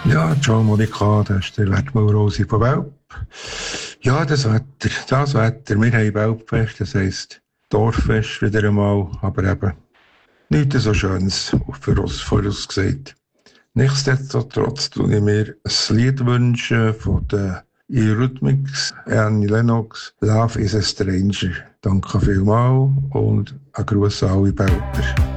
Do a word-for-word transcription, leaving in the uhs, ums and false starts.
Ja, ciao Monika, das ist der Wertmüller-Rosi von Welp. Ja, das Wetter, das Wetter, wir haben Welpfest, das heisst Dorffest wieder einmal, aber eben nichts so Schönes für uns vorausgesagt. Nichtsdestotrotz tue ich mir ein Lied wünschen von den Eurythmics, Annie Lennox, Love is a Stranger. Danke vielmals und ein Gruß an alle Belper.